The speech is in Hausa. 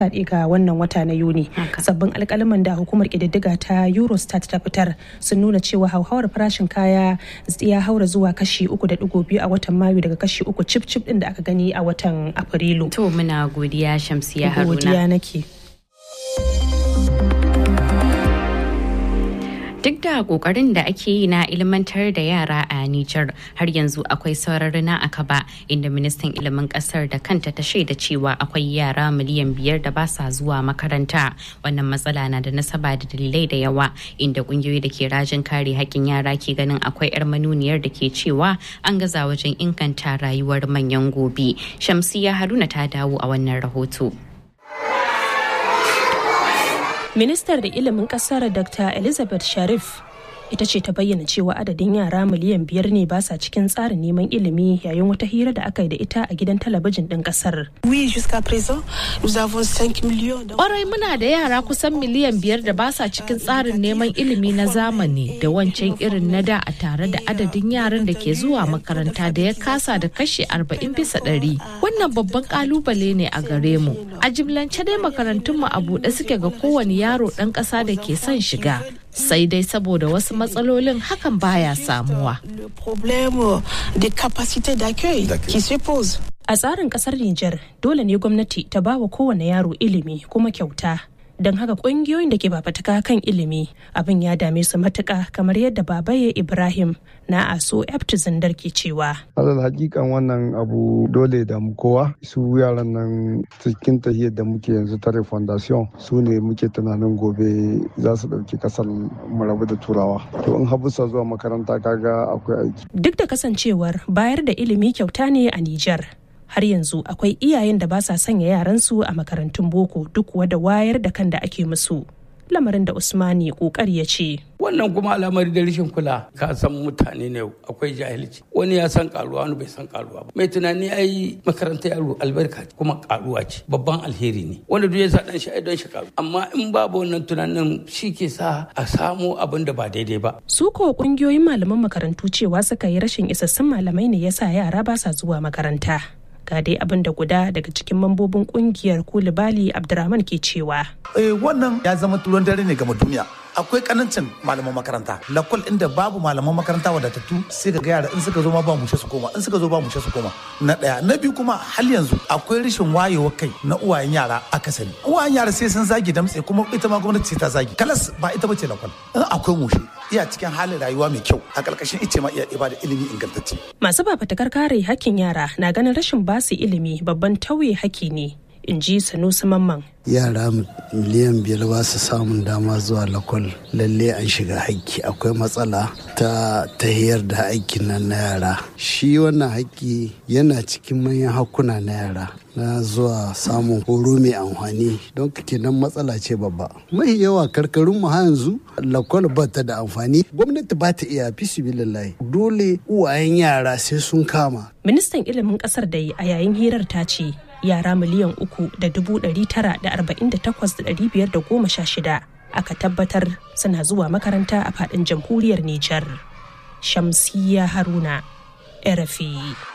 ga wannan wata na Yuni. Sabbin alƙalaman da hukumar ƙididdiga ta Eurostat ta fitar sun nuna cewa hauhawar farashin kaya ya haura zuwa kashi 3.2 a watan Mayu daga kashi 3 cip din da aka gani a watan Afrilu. To muna godiya Shamsiya Haruna. Godiya nake. Duk da kokarin da ake yi na ilmantar da yara a Nijar, har yanzu akwai saurari na akaba, inda ministan ilimin kasar da kanta ta shaida cewa akwai yara miliyan 5 da ba sa zuwa makaranta. Wannan matsala na da nasaba da dalilai da yawa, inda kungiyoyi da ke rajin kare haƙƙin yara ke ganin akwai 'yar manuniyar da ke cewa an gaza wajen inganta rayuwar manyan gobe. Shamsiya Haruna ta dawo a wannan rahoto. Ministar da ilimin kasar Dr. Elizabeth Sharif ita ce ta bayyana cewa adadin yara miliyan 5 ne ba sa cikin tsarin neman ilimi yayin wata hira da aka yi da ita a gidan talabijin ɗin kasar. Ƙwarai muna da yara kusan miliyan 5 da ba sa cikin tsarin neman ilimi na zamani da wancan irin na da, a tare da adadin yaran da ke zuwa makaranta da ya kasa da kashi 40%. Wannan babban kalubale ne a gare mu. A jimlance dai makarantunmu a buɗe suke ga kowane yaro ɗan ƙasa da ke son shiga. Sai dai saboda wasu matsalolin hakan baya samuwa. A tsarin kasar Nijar, dole ne gwamnati ta ba wa kowane yaro ilimi kuma kyauta. Don haka ƙungiyoyin da ke fafutuka kan ilimi abin ya dame su matuƙa, kamar yadda Babaye Ibrahim na ASO EFT Zindar ke cewa. Alal hakikan wannan abu dole da mu kowa, su yaran nan cikin tahiyar da muke yanzu tare foundation su ne muke tunanin gobe za su ɗauki kasar mu rabu da turawa. To in habusa zuwa makaranta kaga akwai aiki. Duk da kasancewar bayar da ilimi kyauta ne a Nijar, har yanzu akwai iyayen da ba sa sanya yaransu a makarantun boko duk da wayar da kan da ake musu. Lamarin da Usmani kokari ya ce. Wannan kuma al'amari da rashin kula, ka san mutane ne akwai jahilci. Wani ya san karuwa, wani bai san karuwa ba. Mai tunani ai makaranta yaro albarka kuma karuwa ce, babban alheri ne. Wanda duk ya sa dan shi don shi karu. Amma in babu wannan tunanin shi ke sa a samu abin da ba daidai ba. Su ko kungiyoyin malaman makarantu cewa suka yi rashin isassun malamai ne yasa yara ba sa zuwa makaranta. Ga dai abin da guda daga cikin mambobin kungiyar Kulibali Abdurrahman ke cewa. Wannan ya zama turon dare ne game duniya. Akwai kanancin malaman makaranta, lakol inda babu malaman makaranta wadatattu, sai ga yara in suka zo ma ba mushe su koma, in suka zo ba mushe su koma. Na daya, na biyu kuma hal yanzu akwai rashin wayewar kai na uwayen yara akasari. Uwayen yara sai sun zagi damtse, kuma ita ma gwamnati sai ta zagi. Kalas ba ita bace lakol. In akwai mushe, iya cikin halin rayuwa mai kyau, a ƙarƙashin ice ma iya ba da ilimi ingantacce. Masu fafutukar kare hakkin yara na ganin rashin basu ilimi babban tauye haƙƙi ne, in ji Sanusi Mamman. Yara miliyan 5 ba su samun dama zuwa lakol, lalle an shiga haƙƙi. Akwai matsala ta tahiyar da haƙƙin nan na yara. Shi wannan haƙƙi yana cikin manyan hakkuna na yara na zuwa samun horo mai amfani, don kenan matsala ce babba. Mai yawa karkarun mu yanzu lakol ba ta da amfani, gwamnati ba ta iya fisibilillahi, dole uwayen yara sai sun kama. Ministan ilimin kasar da a yayin hirar ta ce yara miliyan 3,948,516 aka tabbatar suna zuwa makaranta a faɗin jamhuriyar Nijar. Shamsiya Haruna, RFI.